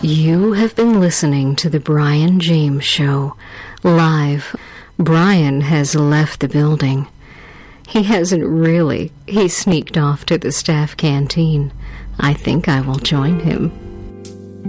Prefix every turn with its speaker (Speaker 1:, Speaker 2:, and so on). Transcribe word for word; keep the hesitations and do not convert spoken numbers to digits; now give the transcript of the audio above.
Speaker 1: You have been listening to The Brian James Show, live. Brian has left the building. He hasn't really. He sneaked off to the staff canteen. I think I will join him.